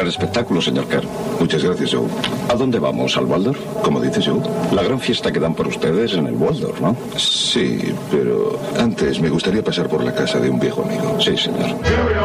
Gran espectáculo, señor Kerr. Muchas gracias, Joe. ¿A dónde vamos? ¿Al Waldorf? ¿Cómo dices, Joe? La gran fiesta que dan por ustedes en el Waldorf, ¿no? Sí, pero antes me gustaría pasar por la casa de un viejo amigo. Sí, señor.